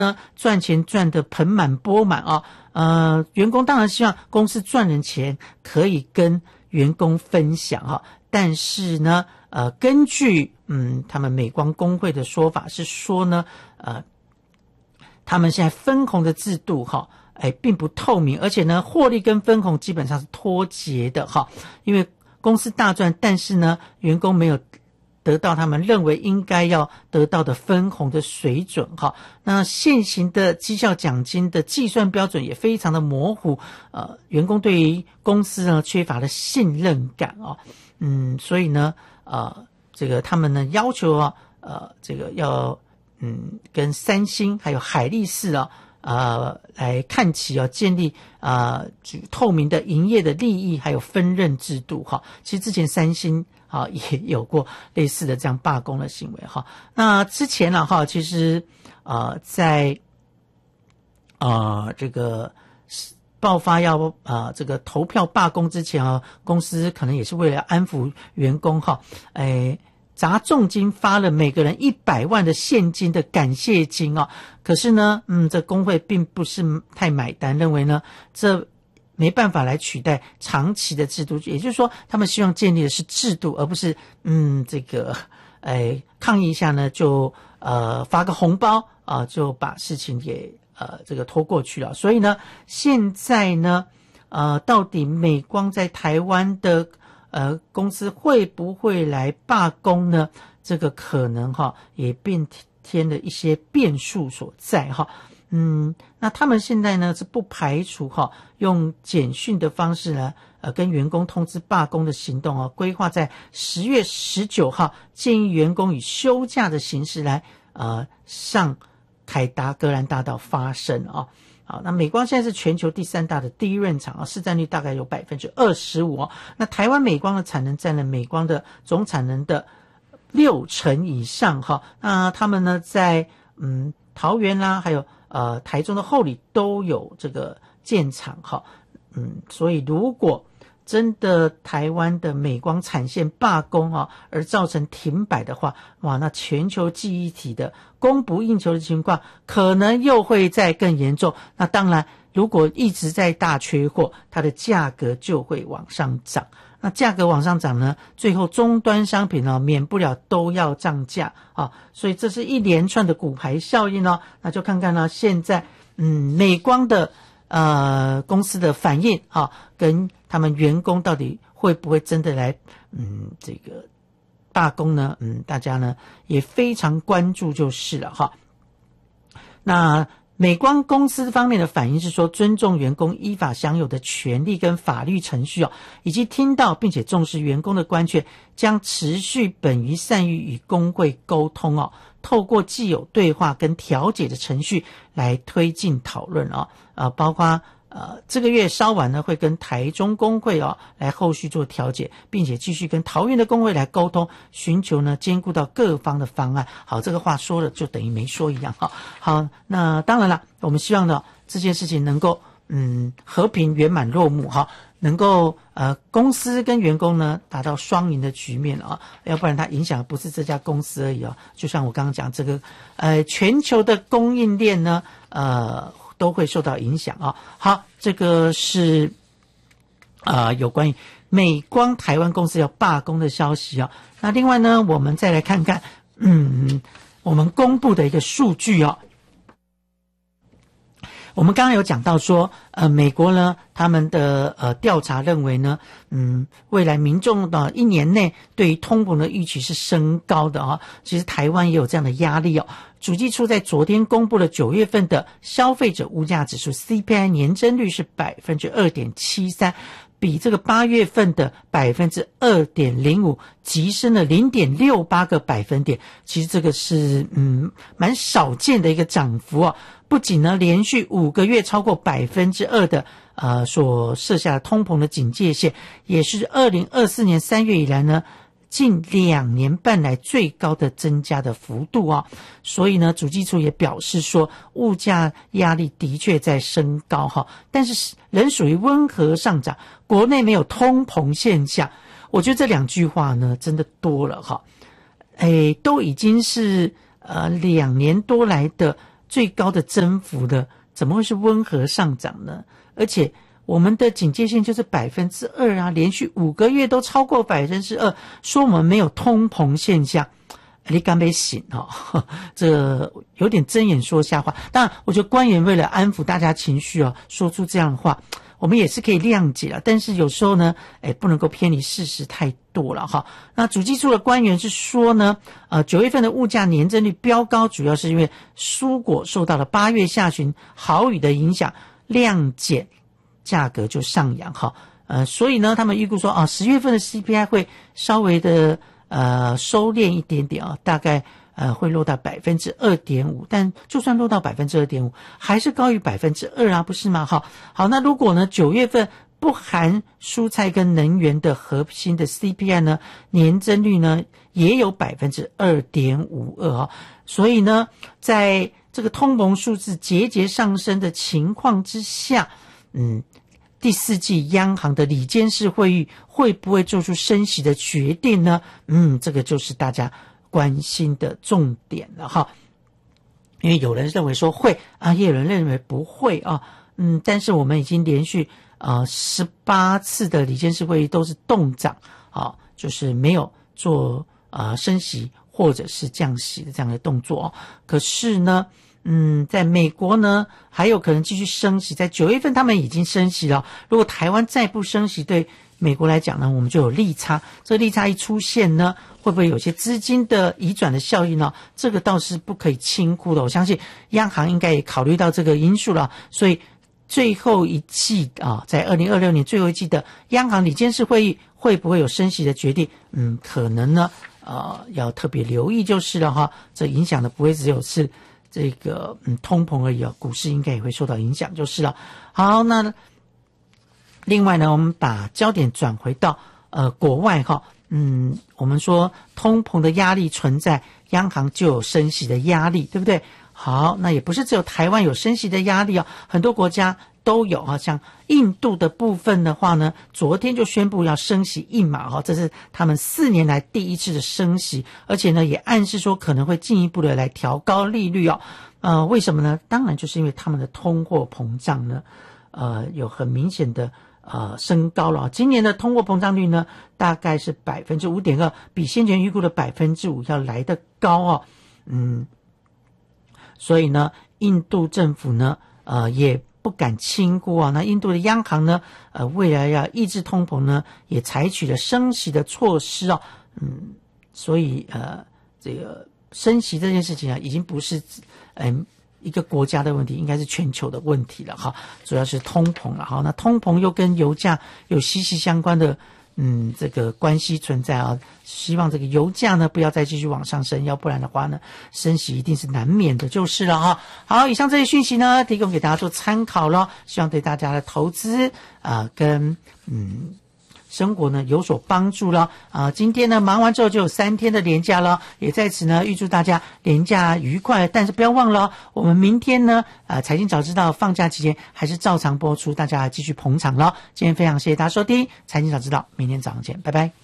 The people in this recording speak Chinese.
呢赚钱赚得盆满钵满啊，员工当然希望公司赚的钱可以跟员工分享哈，但是呢根据他们美光工会的说法是说呢他们现在分红的制度哈并不透明，而且呢获利跟分红基本上是脱节的哈，因为公司大赚，但是呢员工没有得到他们认为应该要得到的分红的水准哈。那现行的绩效奖金的计算标准也非常的模糊，员工对于公司呢缺乏了信任感所以呢这个他们呢要求这个要跟三星还有海力士来看齐建立透明的营业的利益还有分润制度哈。其实之前三星也有过类似的这样罢工的行为哈。那之前其实在这个爆发要这个投票罢工之前公司可能也是为了安抚员工砸重金发了每个人100万的现金的感谢金可是呢这工会并不是太买单，认为呢这没办法来取代长期的制度，也就是说他们希望建立的是制度，而不是这个抗议一下呢就发个红包就把事情给这个拖过去了。所以呢现在呢到底美光在台湾的公司会不会来罢工呢？这个可能也变添了一些变数所在那他们现在呢是不排除用简讯的方式呢跟员工通知罢工的行动规划在10月19号建议员工以休假的形式来上凯达格兰大道发声好，那美光现在是全球第3大的DRAM厂市占率大概有 25% 那台湾美光的产能占了美光的总产能的60%以上那他们呢在桃园啦还有台中的后里都有这个建厂所以如果真的台湾的美光产线罢工而造成停摆的话，那全球记忆体的供不应求的情况可能又会再更严重。那当然如果一直在大缺货，它的价格就会往上涨，那价格往上涨呢，最后终端商品免不了都要涨价所以这是一连串的骨牌效应那就看看现在美光的公司的反应跟他们员工到底会不会真的来这个罢工呢大家呢也非常关注就是了那美光公司方面的反应是说，尊重员工依法享有的权利跟法律程序以及听到并且重视员工的关切，将持续本于善于与工会沟通透过既有对话跟调解的程序来推进讨论包括这个月稍晚呢会跟台中工会来后续做调解，并且继续跟桃园的工会来沟通，寻求呢兼顾到各方的方案。好，这个话说了就等于没说一样好，那当然了，我们希望呢这件事情能够和平圆满落幕能够公司跟员工呢达到双赢的局面要不然它影响不是这家公司而已就像我刚刚讲这个全球的供应链呢都会受到影响好，这个是有关于美光台湾公司要罢工的消息那另外呢我们再来看看我们公布的一个数据我们刚刚有讲到说美国呢他们的调查认为呢未来民众的1年内对于通膨的预期是升高的其实台湾也有这样的压力主计处在昨天公布了9月份的消费者物价指数 CPI 年增率是 2.73%， 比这个8月份的 2.05% 急升了 0.68 个百分点。其实这个是蛮少见的一个涨幅不仅呢连续5个月超过 2% 的所设下的通膨的警戒线，也是2024年3月以来呢近2年半来最高的增加的幅度所以呢主计处也表示说物价压力的确在升高但是仍属于温和上涨，国内没有通膨现象。我觉得这2句话呢真的多了都已经是2年多来的最高的增幅的，怎么会是温和上涨呢？而且我们的警戒线就是 2% 啊，连续5个月都超过 2%， 说我们没有通膨现象。你敢没醒这有点睁眼说瞎话。当然我觉得官员为了安抚大家情绪说出这样的话，我们也是可以谅解了，但是有时候呢不能够偏离事实太多了那主计处的官员是说呢9月份的物价年增率飙高，主要是因为蔬果受到了8月下旬豪雨的影响，量减，价格就上扬所以呢他们预估说10月份的 CPI 会稍微的收敛一点点大概会落到 2.5%， 但就算落到 2.5%， 还是高于 2% 啊，不是吗？好，那如果呢9月份不含蔬菜跟能源的核心的 CPI 呢，年增率呢也有 2.52%所以呢在这个通膨数字节节上升的情况之下，第4季央行的理监事会议会不会做出升息的决定呢？这个就是大家关心的重点了因为有人认为说会也有人认为不会但是我们已经连续18次的理监事会议都是动涨就是没有做升息或者是降息的这样的动作可是呢在美国呢还有可能继续升息，在9月份他们已经升息了，如果台湾再不升息，对美国来讲呢我们就有利差，这利差一出现呢会不会有些资金的移转的效应呢？这个倒是不可以轻忽的，我相信央行应该也考虑到这个因素了，所以最后一季在2026年最后一季的央行理监事会议会不会有升息的决定？可能呢要特别留意就是了这影响的不会只有是这个通膨而已股市应该也会受到影响就是了。好，那另外呢我们把焦点转回到国外我们说通膨的压力存在，央行就有升息的压力，对不对？好，那也不是只有台湾有升息的压力很多国家都有像印度的部分的话呢，昨天就宣布要升息1码这是他们4年来第一次的升息，而且呢也暗示说可能会进一步的来调高利率为什么呢？当然就是因为他们的通货膨胀呢有很明显的升高了今年的通货膨胀率呢大概是 5.2%， 比先前预估的 5% 要来得高所以呢印度政府呢也不敢轻忽那印度的央行呢为了要抑制通膨呢也采取了升息的措施所以这个升息这件事情已经不是一个国家的问题，应该是全球的问题了主要是通膨了那通膨又跟油价有息息相关的这个关系存在希望这个油价呢不要再继续往上升，要不然的话呢升息一定是难免的就是了好，以上这些讯息呢提供给大家做参考了，希望对大家的投资跟生活呢有所帮助了今天呢忙完之后就有3天的连假了，也在此呢预祝大家连假愉快，但是不要忘了我们明天呢财经早知道放假期间还是照常播出，大家继续捧场了。今天非常谢谢大家收听财经早知道，明天早上见，拜拜。